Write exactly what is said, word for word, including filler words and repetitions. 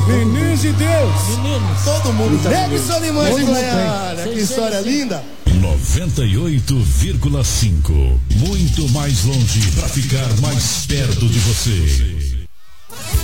Meninos de Deus. Meninos. Todo mundo tá Davidson Limões de Goiânia. Que história linda. noventa e oito vírgula cinco. Muito mais longe para ficar mais perto de você.